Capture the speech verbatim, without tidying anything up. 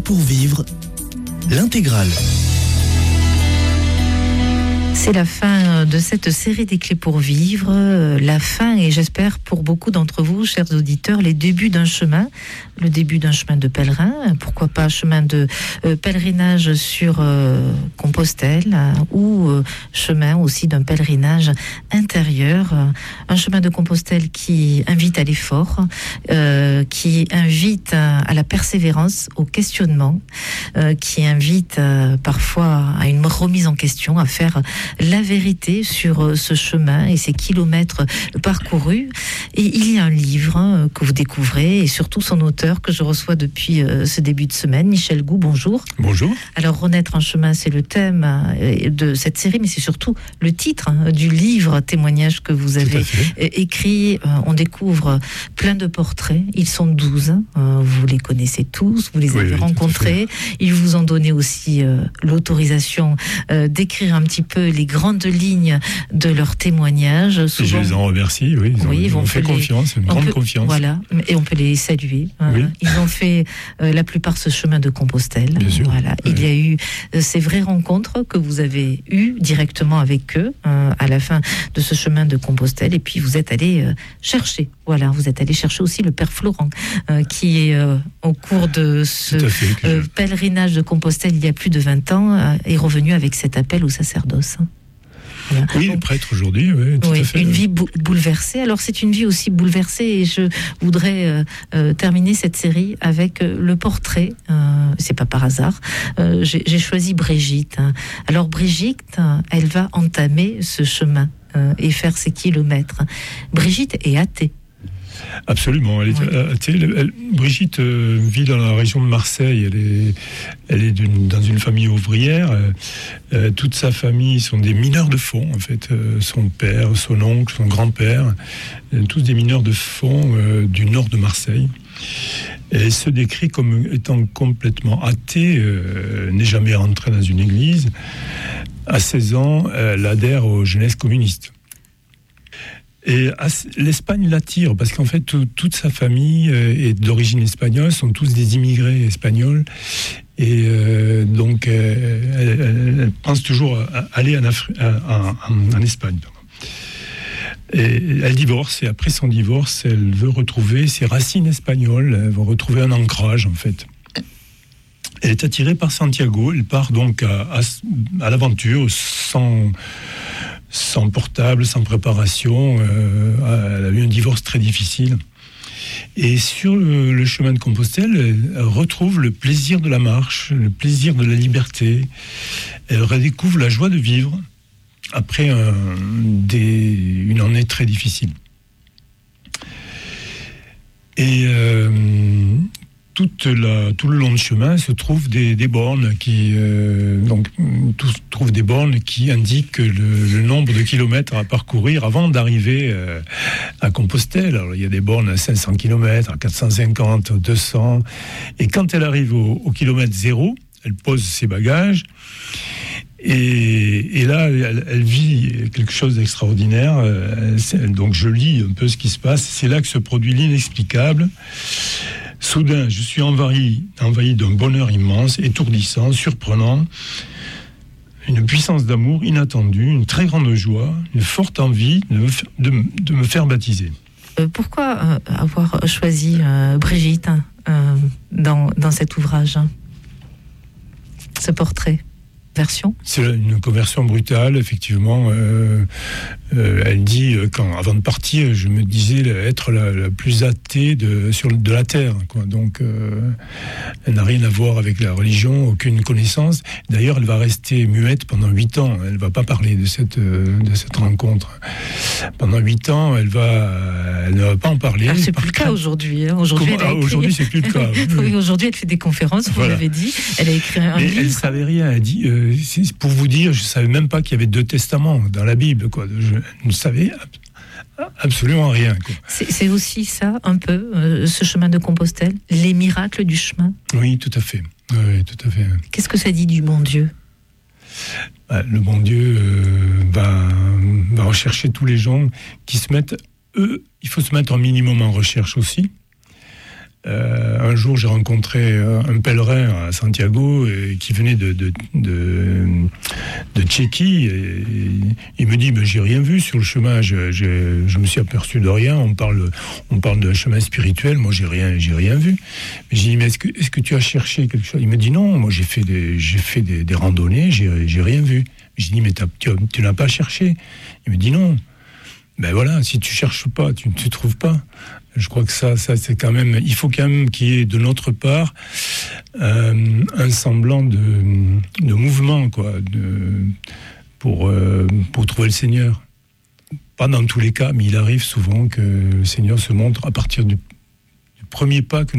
pour vivre, l'intégrale. C'est la fin de cette série des clés pour vivre, la fin et j'espère pour beaucoup d'entre vous, chers auditeurs, les débuts d'un chemin, le début d'un chemin de pèlerin, pourquoi pas chemin de euh, pèlerinage sur euh, Compostelle euh, ou euh, chemin aussi d'un pèlerinage intérieur, euh, un chemin de Compostelle qui invite à l'effort, euh, qui invite à, à la persévérance, au questionnement, euh, qui invite euh, parfois à une remise en question, à faire la vérité sur ce chemin et ces kilomètres parcourus. Et il y a un livre que vous découvrez et surtout son auteur que je reçois depuis ce début de semaine, Michel Gou, bonjour. Bonjour. Alors, Renaître en chemin, c'est le thème de cette série, mais c'est surtout le titre du livre, témoignage que vous avez écrit. On découvre plein de portraits, ils sont douze, vous les connaissez tous, vous les oui, avez oui, rencontrés, ils vous ont donné aussi l'autorisation d'écrire un petit peu les grandes lignes de leurs témoignages. Souvent, je les en remercie, oui. Ils ont, oui, ils ont fait confiance, les, une grande peut, confiance. Voilà, et on peut les saluer. Oui. Ils ont fait euh, la plupart ce chemin de Compostelle. Bien sûr. Voilà. Oui. Il y a eu euh, ces vraies rencontres que vous avez eues directement avec eux euh, à la fin de ce chemin de Compostelle. Et puis vous êtes allé euh, chercher. Voilà, vous êtes allé chercher aussi le Père Florent, euh, qui est euh, au cours de ce fait, euh, pèlerinage de Compostelle il y a plus de vingt ans, euh, est revenu avec cet appel au sacerdoce. Voilà. Oui, le prêtre aujourd'hui, oui, tout oui, à fait. Une vie bou- bouleversée. Alors c'est une vie aussi bouleversée et je voudrais euh, euh, terminer cette série avec euh, le portrait. Euh, c'est pas par hasard. Euh, j'ai, j'ai choisi Brigitte. Alors Brigitte, elle va entamer ce chemin euh, et faire ses kilomètres. Brigitte est athée. Absolument. Elle est, oui. euh, elle, elle, Brigitte euh, vit dans la région de Marseille. Elle est, elle est d'une, dans une famille ouvrière. Euh, euh, toute sa famille sont des mineurs de fond, en fait. Euh, son père, son oncle, son grand-père, euh, tous des mineurs de fond euh, du nord de Marseille. Et elle se décrit comme étant complètement athée, euh, n'est jamais rentrée dans une église. À seize ans, elle adhère aux jeunesses communistes. Et l'Espagne l'attire parce qu'en fait tout, toute sa famille est d'origine espagnole, sont tous des immigrés espagnols et euh, donc euh, elle, elle pense toujours à aller en, Afri- en, en, en Espagne. Et elle divorce et après son divorce, elle veut retrouver ses racines espagnoles, elle veut retrouver un ancrage en fait. Elle est attirée par Santiago, elle part donc à, à, à l'aventure sans sans portable, sans préparation. Euh, elle a eu un divorce très difficile. Et sur le, le chemin de Compostelle, elle retrouve le plaisir de la marche, le plaisir de la liberté. Elle redécouvre la joie de vivre après un, des, une année très difficile. Et euh, toute la, tout le long du chemin se trouvent des, des bornes qui euh, donc tout, trouvent des bornes qui indiquent le, le nombre de kilomètres à parcourir avant d'arriver euh, à Compostelle. Alors il y a des bornes à cinq cents kilomètres, à quatre cent cinquante, deux cents, et quand elle arrive au, au kilomètre zéro, elle pose ses bagages. Et, et là, elle, elle vit quelque chose d'extraordinaire. Elle, donc je lis un peu ce qui se passe. C'est là que se produit l'inexplicable. Soudain, je suis envahi, envahi d'un bonheur immense, étourdissant, surprenant, une puissance d'amour inattendue, une très grande joie, une forte envie de me, f- de, de me faire baptiser. Euh, pourquoi euh, avoir choisi euh, Brigitte euh, dans, dans cet ouvrage, ce portrait ? Version. C'est une conversion brutale, effectivement. Euh, euh, elle dit, quand, avant de partir, je me disais être la, la plus athée de, sur, de la Terre. Quoi. Donc, euh, elle n'a rien à voir avec la religion, aucune connaissance. D'ailleurs, elle va rester muette pendant huit ans. Elle ne va pas parler de cette, de cette rencontre. Pendant huit ans, elle, va, elle ne va pas en parler. Alors, c'est plus le cas aujourd'hui. Hein. Aujourd'hui, Comment, elle a écrit... aujourd'hui, c'est plus le cas. Oui, aujourd'hui, elle fait des conférences, vous voilà. l'avez dit. Elle a écrit un Mais livre. Elle ne savait rien. Elle dit... Euh, C'est pour vous dire, je ne savais même pas qu'il y avait deux testaments dans la Bible. Quoi. Je ne savais absolument rien. Quoi. C'est, c'est aussi ça, un peu, euh, ce chemin de Compostelle, les miracles du chemin. Oui, tout à fait. Oui, tout à fait. Qu'est-ce que ça dit du bon Dieu ? Bah, le bon Dieu euh, va, va rechercher tous les gens qui se mettent... Eux, il faut se mettre un minimum en recherche aussi. Euh, un jour, j'ai rencontré un pèlerin à Santiago et, qui venait de, de, de, de Tchéquie. Et, et, il me dit, ben, j'ai rien vu sur le chemin, je, je, je me suis aperçu de rien. On parle, on parle d'un chemin spirituel, moi j'ai rien, j'ai rien vu. Mais j'ai dit, mais est-ce que, est-ce que tu as cherché quelque chose? Il me dit, non, moi j'ai fait des, j'ai fait des, des randonnées, j'ai, j'ai rien vu. J'ai dit, mais tu, tu n'as pas cherché? Il me dit, non. Ben voilà, si tu cherches pas, tu ne te trouves pas. Je crois que ça, ça c'est quand même. Il faut quand même qu'il y ait de notre part euh, un semblant de, de mouvement, quoi, de, pour euh, pour trouver le Seigneur. Pas dans tous les cas, mais il arrive souvent que le Seigneur se montre à partir du, du premier pas que